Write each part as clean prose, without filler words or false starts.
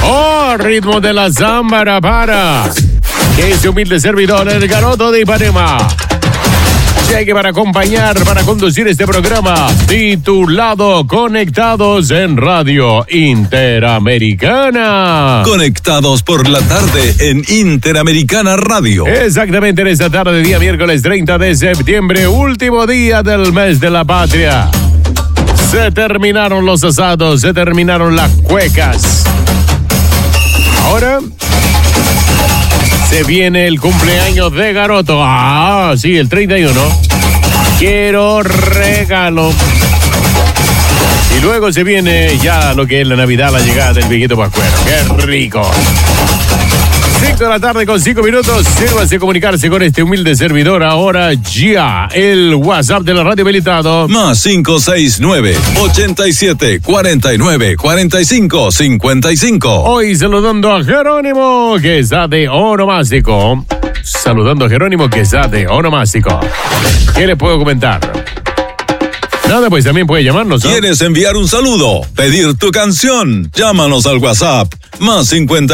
Oh, ritmo de la zambara para. Este humilde servidor, el Garoto de Ipanema. Llegue para acompañar, para conducir este programa titulado Conectados en Radio Interamericana. Conectados por la tarde en Interamericana Radio. Exactamente en esta tarde, día miércoles 30 de septiembre, último día del mes de la patria. Se terminaron los asados, se terminaron las cuecas. Ahora se viene el cumpleaños de Garoto. Ah, sí, el 31. Quiero regalo. Y luego se viene ya lo que es la Navidad, la llegada del viejito pascuero. ¡Qué rico! 5 de la tarde con 5 minutos. Sírvase comunicarse con este humilde servidor. Ahora ya el WhatsApp de la radio habilitado. Más 569-87-49-45-55. Hoy saludando a Jerónimo Quesade Onomástico. Saludando a Jerónimo Quesade Onomástico. ¿Qué le puedo comentar? Nada, pues también puede llamarnos, ¿no? ¿Quieres enviar un saludo? ¿Pedir tu canción? Llámanos al WhatsApp. Más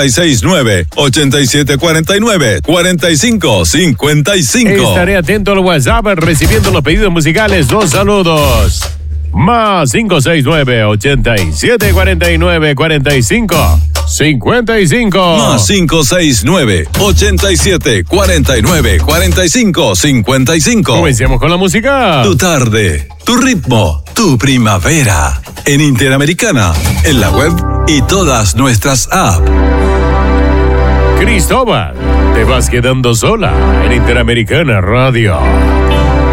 569-8749-4555. Estaré atento al WhatsApp recibiendo los pedidos musicales. Dos saludos. Más 569-8749-4555. Más 569-87-49-4555. Comencemos con la música. Tu tarde, tu ritmo, tu primavera. En Interamericana, en la web y todas nuestras apps. Cristóbal, te vas quedando sola en Interamericana Radio.